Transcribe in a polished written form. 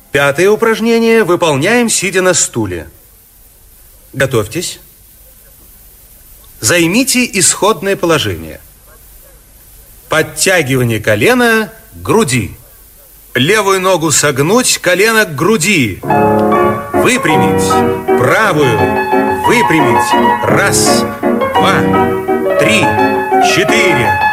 Пятое упражнение выполняем, сидя на стуле. Готовьтесь. Займите исходное положение. Подтягивание колена к груди. Левую ногу согнуть, колено к груди. Выпрямить. Правую. Выпрямить. Раз, два, три, четыре,